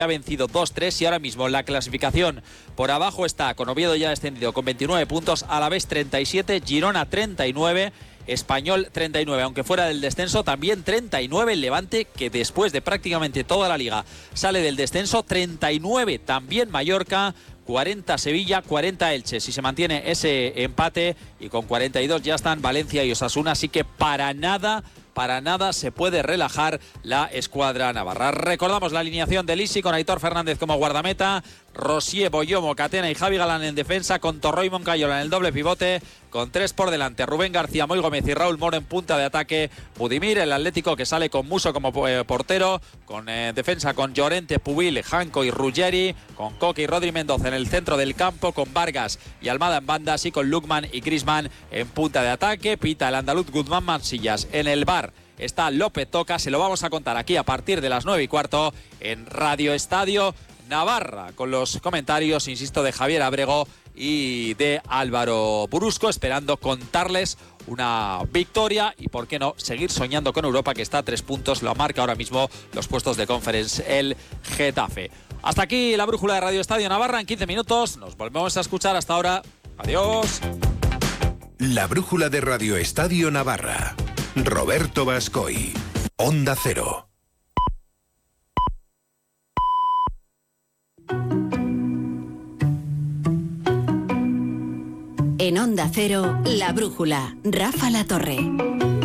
ha vencido 2-3 y ahora mismo la clasificación por abajo está con Oviedo ya descendido con 29 puntos, Alavés 37, Girona 39, Español 39, aunque fuera del descenso también 39 el Levante, que después de prácticamente toda la liga sale del descenso, 39 también Mallorca, 40 Sevilla, 40 Elche. Si se mantiene ese empate, y con 42 ya están Valencia y Osasuna, así que para nada se puede relajar la escuadra navarra. Recordamos la alineación de Lisi con Aitor Fernández como guardameta, Rosier, Boyomo, Catena y Javi Galán en defensa, con Torró y Moncayola en el doble pivote, con 3 por delante, Rubén García, Moy Gómez y Raúl Moro en punta de ataque, Budimir, el Atlético, que sale con Muso como portero, con defensa con Llorente, Pubil, Janco y Ruggeri, con Coque y Rodri Mendoza en el centro del campo, con Vargas y Almada en bandas y con Lukman y Griezmann en punta de ataque. Pita el andaluz Guzmán Mansillas. En el bar está López Toca, se lo vamos a contar aquí a partir de las 9:15 en Radio Estadio Navarra, con los comentarios, insisto, de Javier Abrego y de Álvaro Brusco, esperando contarles una victoria y, por qué no, seguir soñando con Europa, que está a 3 puntos, lo marca ahora mismo los puestos de Conference el Getafe. Hasta aquí la brújula de Radio Estadio Navarra. En 15 minutos nos volvemos a escuchar. Hasta ahora, adiós. La brújula de Radio Estadio Navarra. Roberto Bascoy, Onda Cero. En Onda Cero, La Brújula, Rafa La Torre.